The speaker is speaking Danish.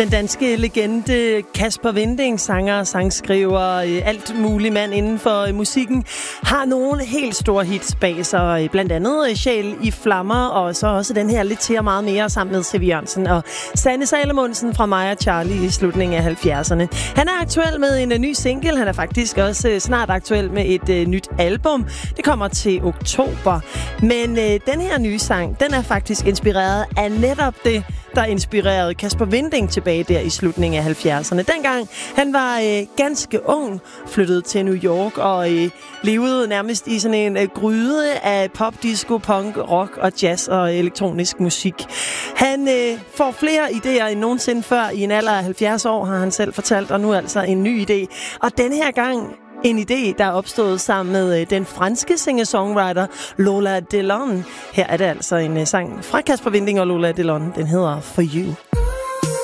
Den danske legende Kasper Winding, sanger, sangskriver, alt mulig mand inden for musikken, har nogle helt store hits bag sig. Blandt andet Sjæl i flammer, og så også den her lidt til og meget mere sammen med C.V. Jørgensen og Sanne Salomonsen fra mig og Charlie i slutningen af 70'erne. Han er aktuel med en ny single. Han er faktisk også snart aktuel med et nyt album. Det kommer til oktober. Men den her nye sang, den er faktisk inspireret af netop det, der inspirerede Kasper Winding tilbage der i slutningen af 70'erne. Dengang han var ganske ung, flyttede til New York og levede nærmest i sådan en gryde af pop, disco, punk, rock og jazz og elektronisk musik. Han får flere idéer end nogensinde før. I en alder af 70 år har han selv fortalt, og nu altså en ny idé. Og denne her gang en idé, der er opstået sammen med den franske singer-songwriter Lola Delon. Her er det altså en sang fra Kasper Winding og Lola Delon. Den hedder For You.